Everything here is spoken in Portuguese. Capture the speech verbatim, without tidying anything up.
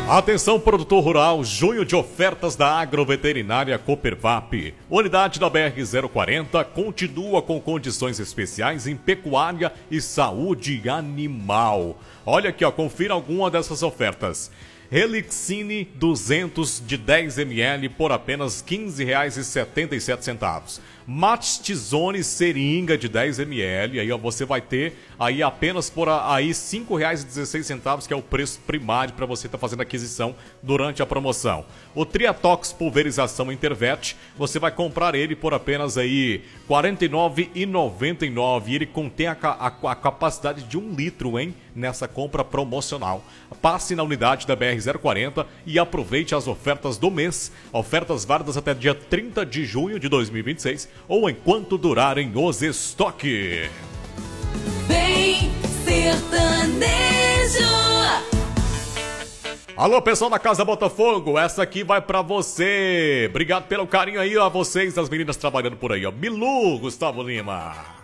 Atenção, produtor rural, junho de ofertas da Agroveterinária Copervap. Unidade da B R zero quarenta continua com condições especiais em pecuária e saúde animal. Olha aqui, ó, confira alguma dessas ofertas. Helixine duzentos de dez mililitros por apenas quinze reais e setenta e sete centavos. Mastizone seringa de dez mililitros, aí ó, você vai ter aí apenas por aí cinco reais e dezesseis centavos, que é o preço primário para você estar tá fazendo aquisição durante a promoção. O Triatox pulverização Intervet, você vai comprar ele por apenas aí quarenta e nove reais e noventa e nove centavos, e ele contém a, a, a capacidade de um litro, hein, nessa compra promocional. Passe na unidade da B R zero quarenta e aproveite as ofertas do mês. Ofertas válidas até dia trinta de junho de dois mil e vinte e seis ou enquanto durarem os estoques. Vem sertanejo! Alô, pessoal da Casa Botafogo, essa aqui vai pra você. Obrigado pelo carinho aí, ó, a vocês, as meninas trabalhando por aí, ó. Milu, Gustavo Lima.